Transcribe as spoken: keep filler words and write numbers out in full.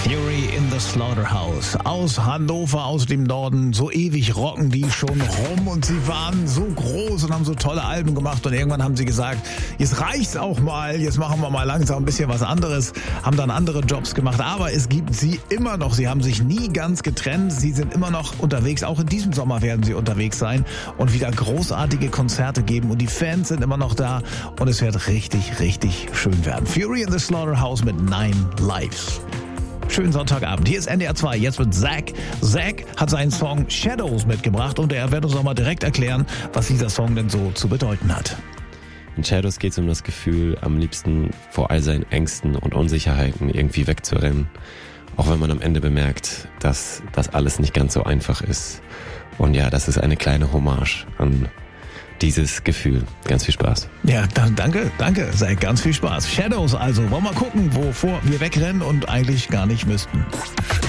Fury in the Slaughterhouse. Aus Hannover, aus dem Norden. So ewig rocken die schon rum und sie waren so groß und haben so tolle Alben gemacht und irgendwann haben sie gesagt, jetzt reicht's auch mal, jetzt machen wir mal langsam ein bisschen was anderes. Haben dann andere Jobs gemacht, aber es gibt sie immer noch. Sie haben sich nie ganz getrennt. Sie sind immer noch unterwegs. Auch in diesem Sommer werden sie unterwegs sein und wieder großartige Konzerte geben und die Fans sind immer noch da und es wird richtig, richtig schön werden. Fury in the Slaughterhouse mit Nine Lives. Schönen Sonntagabend. Hier ist N D R zwei, jetzt mit Zack. Zack hat seinen Song Shadows mitgebracht und er wird uns auch mal direkt erklären, was dieser Song denn so zu bedeuten hat. In Shadows geht es um das Gefühl, am liebsten vor all seinen Ängsten und Unsicherheiten irgendwie wegzurennen. Auch wenn man am Ende bemerkt, dass das alles nicht ganz so einfach ist. Und ja, das ist eine kleine Hommage an dieses Gefühl. Ganz viel Spaß. Ja, dann, danke, danke, Zack, ganz viel Spaß. Shadows also, wollen wir mal gucken, wovor wir wegrennen und eigentlich gar nicht müssten.